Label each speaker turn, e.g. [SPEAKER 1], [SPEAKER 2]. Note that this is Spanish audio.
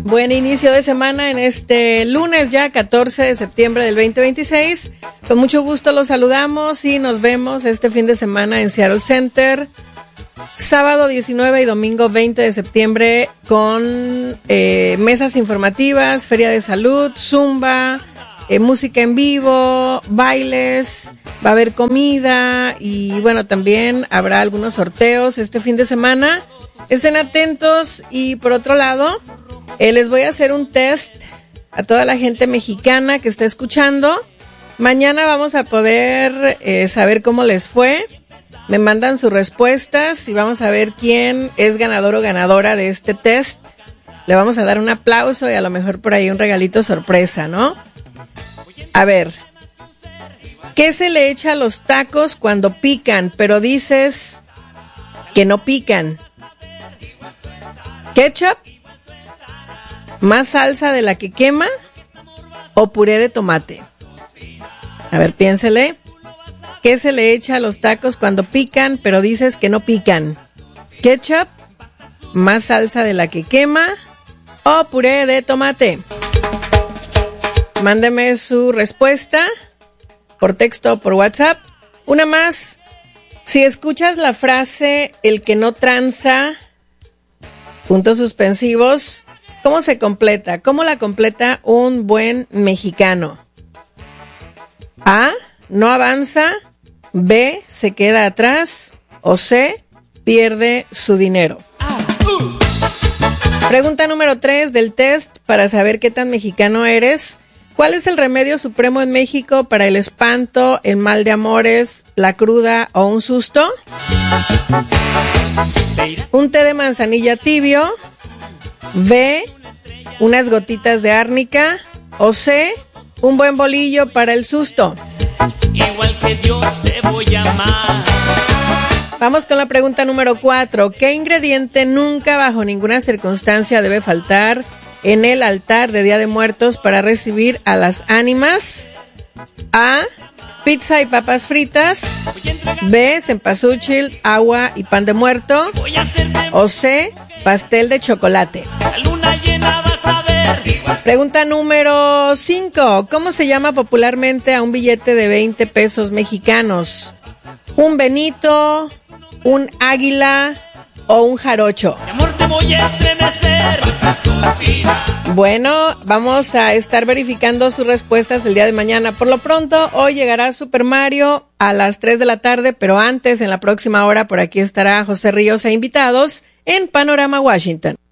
[SPEAKER 1] Buen inicio de semana en este lunes ya 14 de septiembre del 2026. Con mucho gusto los saludamos y nos vemos este fin de semana en Seattle Center. Sábado 19 y domingo 20 de septiembre con mesas informativas, feria de salud, zumba, música en vivo, bailes, va a haber comida y bueno, también habrá algunos sorteos este fin de semana. Estén atentos y por otro lado, les voy a hacer un test a toda la gente mexicana que está escuchando. Mañana vamos a poder saber cómo les fue. Me mandan sus respuestas y vamos a ver quién es ganador o ganadora de este test. Le vamos a dar un aplauso y a lo mejor por ahí un regalito sorpresa, ¿no? A ver, ¿qué se le echa a los tacos cuando pican, pero dices que no pican? ¿Ketchup? ¿Más salsa de la que quema? ¿O puré de tomate? A ver, piénsele. ¿Qué se le echa a los tacos cuando pican, pero dices que no pican? ¿Ketchup? ¿Más salsa de la que quema? ¿O puré de tomate? Mándeme su respuesta por texto o por WhatsApp. Una más. Si escuchas la frase, el que no tranza, puntos suspensivos, ¿cómo se completa? ¿Cómo la completa un buen mexicano? A, no avanza. B, se queda atrás. O C, pierde su dinero. Pregunta número 3 del test para saber qué tan mexicano eres. ¿Cuál es el remedio supremo en México para el espanto, el mal de amores, la cruda o un susto? Un té de manzanilla tibio. B, unas gotitas de árnica. O C, un buen bolillo para el susto. Igual que Dios te voy a amar. Vamos con la pregunta número 4. ¿Qué ingrediente nunca bajo ninguna circunstancia debe faltar en el altar de Día de Muertos para recibir a las ánimas? A, pizza y papas fritas. B, cempasúchil, agua y pan de muerto. O C, pastel de chocolate. Pregunta número 5. ¿Cómo se llama popularmente a un billete de 20 pesos mexicanos? ¿Un benito, un águila o un jarocho? Bueno, vamos a estar verificando sus respuestas el día de mañana. Por lo pronto, hoy llegará Super Mario a las 3 de la tarde, pero antes, en la próxima hora, por aquí estará José Ríos e invitados en Panorama Washington.